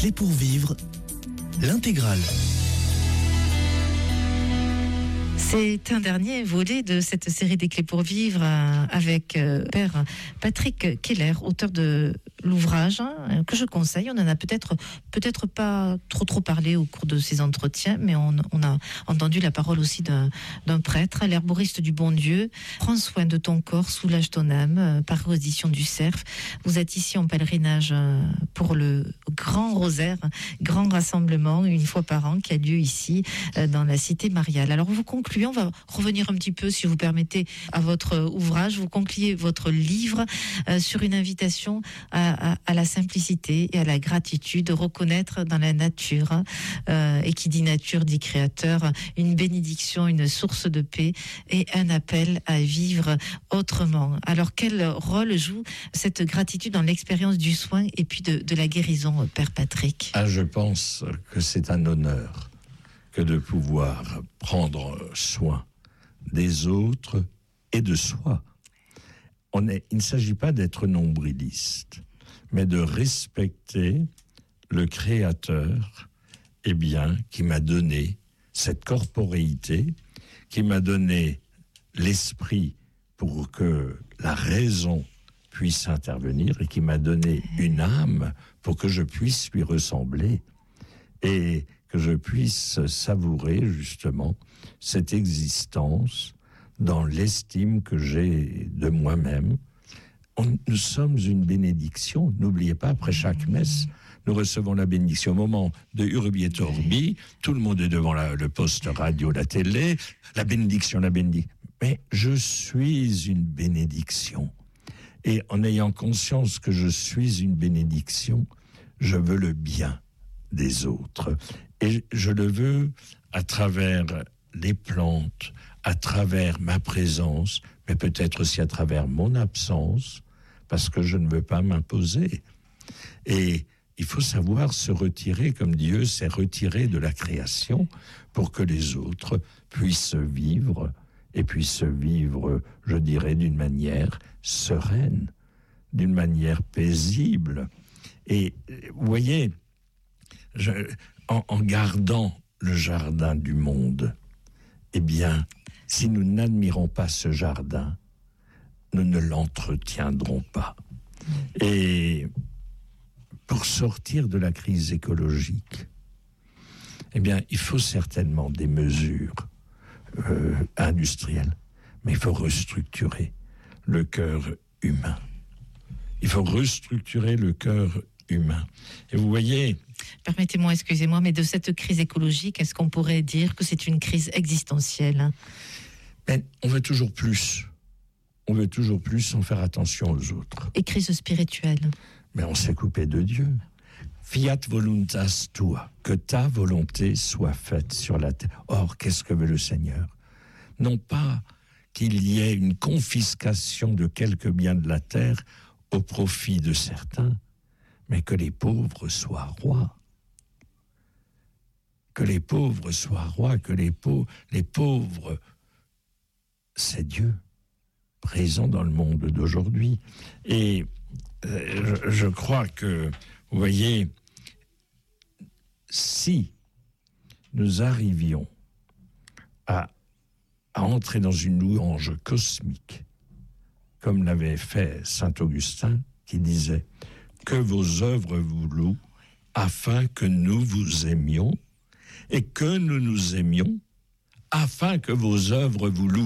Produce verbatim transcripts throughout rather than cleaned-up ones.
Clés pour vivre, l'intégrale. C'est un dernier volet de cette série des Clés pour vivre euh, avec euh, Père Patrick Keller, auteur de l'ouvrage hein, que je conseille. On en a peut-être peut-être pas trop trop parlé au cours de ces entretiens, mais on, on a entendu la parole aussi d'un, d'un prêtre, l'herboriste du bon Dieu. Prends soin de ton corps, soulage ton âme, euh, par édition du Cerf. Vous êtes ici en pèlerinage euh, pour le grand rosaire, grand rassemblement une fois par an qui a lieu ici euh, dans la cité mariale. Alors vous concluez. On va revenir un petit peu, si vous permettez, à votre ouvrage. Vous concluez votre livre euh, sur une invitation à, à, à la simplicité et à la gratitude, reconnaître dans la nature, euh, et qui dit nature dit créateur, une bénédiction, une source de paix et un appel à vivre autrement. Alors quel rôle joue cette gratitude dans l'expérience du soin et puis de, de la guérison, Père Patrick ? Ah, je pense que c'est un honneur que de pouvoir prendre soin des autres et de soi. On est, il ne s'agit pas d'être nombriliste, mais de respecter le Créateur, eh bien, qui m'a donné cette corporéité, qui m'a donné l'esprit pour que la raison puisse intervenir et qui m'a donné une âme pour que je puisse lui ressembler. Et que je puisse savourer justement cette existence dans l'estime que j'ai de moi-même. On, nous sommes une bénédiction. N'oubliez pas, après chaque messe, nous recevons la bénédiction. Au moment de Urbi et Orbi, tout le monde est devant la, le poste radio, la télé, la bénédiction, la bénédiction. Mais je suis une bénédiction. Et en ayant conscience que je suis une bénédiction, je veux le bien des autres. Et je le veux à travers les plantes, à travers ma présence, mais peut-être aussi à travers mon absence, parce que je ne veux pas m'imposer. Et il faut savoir se retirer comme Dieu s'est retiré de la création pour que les autres puissent vivre, et puissent vivre, je dirais, d'une manière sereine, d'une manière paisible. Et vous voyez, je, en, en gardant le jardin du monde, eh bien, si nous n'admirons pas ce jardin, nous ne l'entretiendrons pas. Et pour sortir de la crise écologique, eh bien, il faut certainement des mesures euh, industrielles, mais il faut restructurer le cœur humain. Il faut restructurer le cœur humain. Et vous voyez... Permettez-moi, excusez-moi, mais de cette crise écologique, est-ce qu'on pourrait dire que c'est une crise existentielle ? Ben, on veut toujours plus. On veut toujours plus sans faire attention aux autres. Et crise spirituelle ? Mais on s'est coupé de Dieu. Fiat voluntas tua, que ta volonté soit faite sur la terre. Or, qu'est-ce que veut le Seigneur ? Non pas qu'il y ait une confiscation de quelques biens de la terre au profit de certains, mais que les pauvres soient rois. Que les pauvres soient rois, que les pauvres, les pauvres, c'est Dieu, présent dans le monde d'aujourd'hui. Et euh, je, je crois que, vous voyez, si nous arrivions à, à entrer dans une louange cosmique, comme l'avait fait saint Augustin, qui disait « Que vos œuvres vous louent, afin que nous vous aimions, et que nous nous aimions, afin que vos œuvres vous louent. »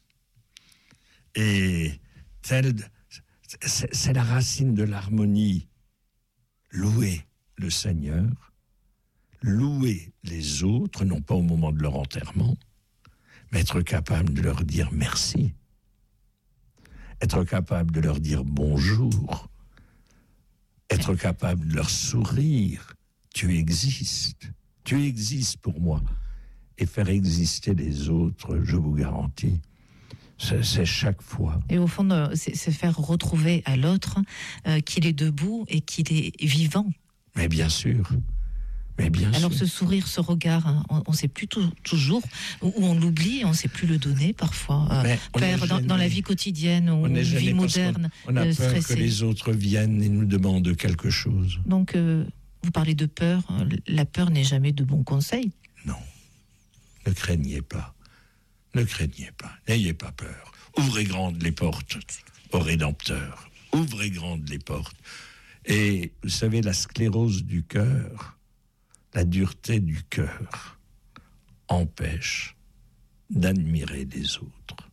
Et tel, c'est, c'est la racine de l'harmonie. Louer le Seigneur, louer les autres, non pas au moment de leur enterrement, mais être capable de leur dire merci. Être capable de leur dire bonjour. Être capable de leur sourire. Tu existes. Tu existes pour moi. Et faire exister les autres, je vous garantis, c'est, c'est chaque fois. Et au fond, c'est, c'est faire retrouver à l'autre euh, qu'il est debout et qu'il est vivant. Mais bien sûr. Mais bien Alors sûr. ce sourire, ce regard, hein, on ne sait plus tout, toujours, ou on l'oublie, on ne sait plus le donner parfois. Euh, Père, dans, dans la vie quotidienne, ou la vie moderne, on a euh, peur stressée. que les autres viennent et nous demandent quelque chose. Donc, euh, Vous parlez de peur. La peur n'est jamais de bon conseil. Non. Ne craignez pas. Ne craignez pas. N'ayez pas peur. Ouvrez grandes les portes au Rédempteur. Ouvrez grandes les portes. Et vous savez, la sclérose du cœur, la dureté du cœur, empêche d'admirer les autres.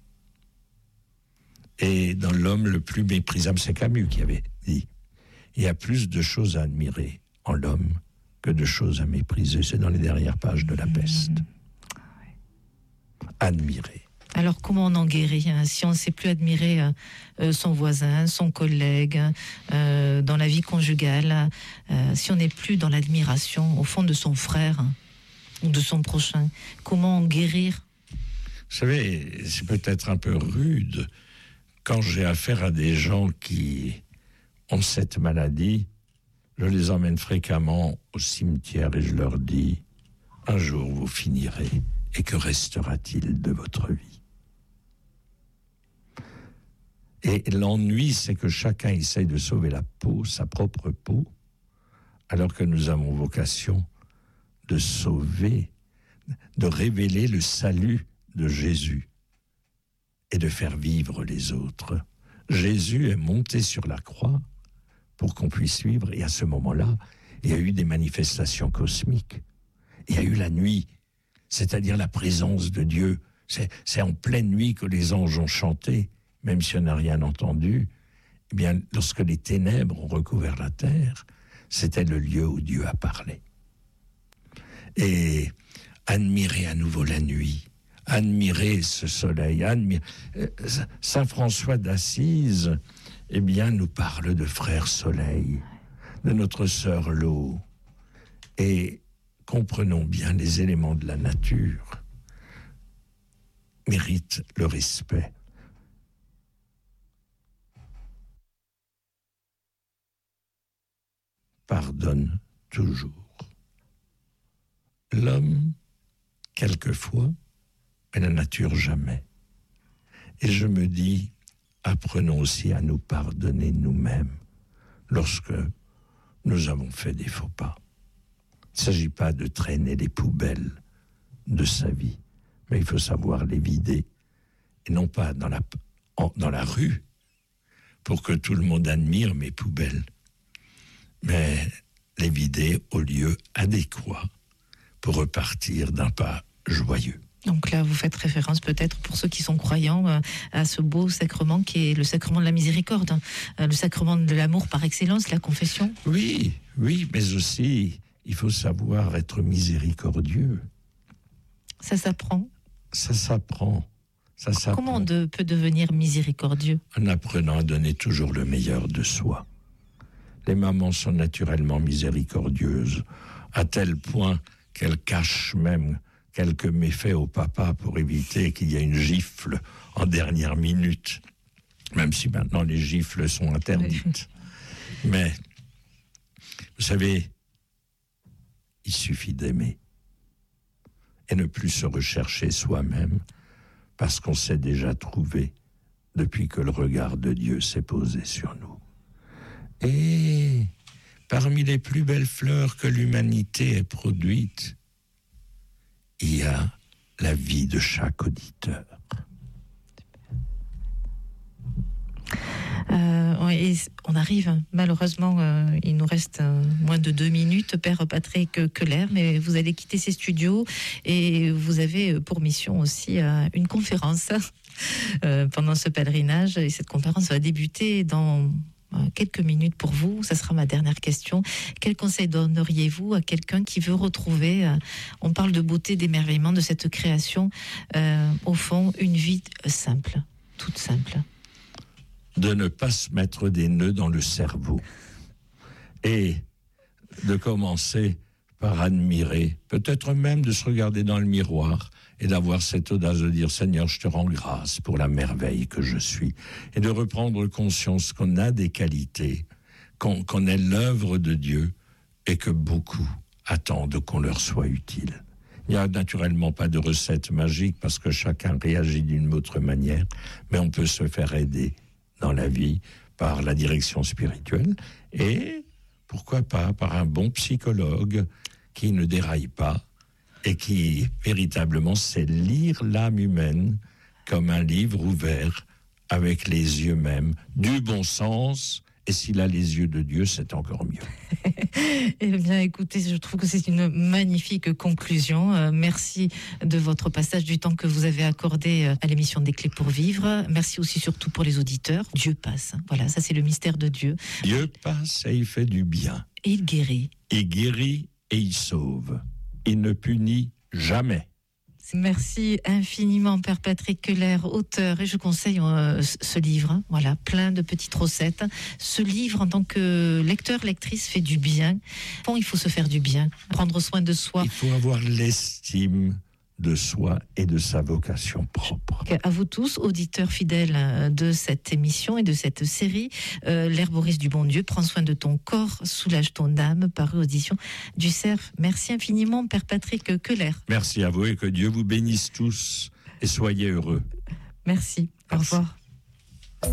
Et dans l'homme le plus méprisable, c'est Camus qui avait dit, il y a plus de choses à admirer en l'homme que de choses à mépriser. C'est dans les dernières pages de La Peste. Admirer. Alors, comment on en guérit hein, si on ne sait plus admirer euh, son voisin, son collègue, euh, dans la vie conjugale, euh, si on n'est plus dans l'admiration, au fond, de son frère hein, ou de son prochain, comment en guérir? Vous savez, c'est peut-être un peu rude. Quand j'ai affaire à des gens qui ont cette maladie, je les emmène fréquemment au cimetière et je leur dis, un jour vous finirez, et que restera-t-il de votre vie? Et l'ennui, c'est que chacun essaye de sauver la peau, sa propre peau, alors que nous avons vocation de sauver, de révéler le salut de Jésus et de faire vivre les autres. Jésus est monté sur la croix pour qu'on puisse vivre, et à ce moment-là, il y a eu des manifestations cosmiques. Il y a eu la nuit, c'est-à-dire la présence de Dieu. C'est, c'est en pleine nuit que les anges ont chanté, même si on n'a rien entendu. Eh bien, lorsque les ténèbres ont recouvert la terre, c'était le lieu où Dieu a parlé. Et admirer à nouveau la nuit, admirer ce soleil, admirer... Saint François d'Assise, eh bien, nous parle de frère soleil, de notre sœur l'eau. Et comprenons bien, les éléments de la nature méritent le respect. Pardonne toujours. L'homme, quelquefois, mais la nature jamais. Et je me dis, apprenons aussi à nous pardonner nous-mêmes lorsque nous avons fait des faux pas. Il ne s'agit pas de traîner les poubelles de sa vie, mais il faut savoir les vider, et non pas dans la, en, dans la rue, pour que tout le monde admire mes poubelles, mais les vider au lieu adéquat pour repartir d'un pas joyeux. Donc là, vous faites référence peut-être, pour ceux qui sont croyants, à ce beau sacrement qui est le sacrement de la miséricorde, le sacrement de l'amour par excellence, la confession. Oui, oui, mais aussi, il faut savoir être miséricordieux. Ça s'apprend. Ça s'apprend. Ça s'apprend. Comment on de, peut devenir miséricordieux? En apprenant à donner toujours le meilleur de soi. Les mamans sont naturellement miséricordieuses, à tel point qu'elles cachent même quelques méfaits au papa pour éviter qu'il y ait une gifle en dernière minute, même si maintenant les gifles sont interdites. Oui. Mais, vous savez, il suffit d'aimer et ne plus se rechercher soi-même, parce qu'on s'est déjà trouvé depuis que le regard de Dieu s'est posé sur nous. Et parmi les plus belles fleurs que l'humanité ait produites, il y a la vie de chaque auditeur. Euh, et on arrive, malheureusement, euh, il nous reste euh, moins de deux minutes, Père Patrick Keller, mais vous allez quitter ces studios et vous avez pour mission aussi euh, une conférence euh, pendant ce pèlerinage. Et cette conférence va débuter dans quelques minutes pour vous. Ça sera ma dernière question. Quel conseil donneriez-vous à quelqu'un qui veut retrouver, euh, on parle de beauté, d'émerveillement de cette création, euh, au fond, une vie simple, toute simple? De ne pas se mettre des nœuds dans le cerveau et de commencer par admirer, peut-être même de se regarder dans le miroir et d'avoir cette audace de dire « Seigneur, je te rends grâce pour la merveille que je suis » et de reprendre conscience qu'on a des qualités, qu'on, qu'on est l'œuvre de Dieu et que beaucoup attendent qu'on leur soit utile. Il n'y a naturellement pas de recette magique parce que chacun réagit d'une autre manière, mais on peut se faire aider dans la vie par la direction spirituelle et pourquoi pas par un bon psychologue qui ne déraille pas et qui véritablement sait lire l'âme humaine comme un livre ouvert avec les yeux même, du bon sens. Et s'il a les yeux de Dieu, c'est encore mieux. Eh bien, écoutez, je trouve que c'est une magnifique conclusion. Euh, merci de votre passage, du temps que vous avez accordé à l'émission des Clés pour vivre. Merci aussi surtout pour les auditeurs. Dieu passe. Voilà, ça c'est le mystère de Dieu. Dieu passe et il fait du bien. Et il guérit. Il guérit et il sauve. Il ne punit jamais. Merci infiniment, Père Patrick Keller, auteur, et je conseille euh, ce livre, hein, voilà, plein de petites recettes. Ce livre, en tant que lecteur, lectrice, fait du bien. Bon, il faut se faire du bien, prendre soin de soi. Il faut avoir l'estime de soi et de sa vocation propre. À vous tous, auditeurs fidèles de cette émission et de cette série, euh, l'herboriste du bon Dieu, prends soin de ton corps, soulage ton âme, paru aux éditions du Cerf. Merci infiniment, Père Patrick Keller. Merci à vous et que Dieu vous bénisse tous et soyez heureux. Merci. Au Merci. revoir.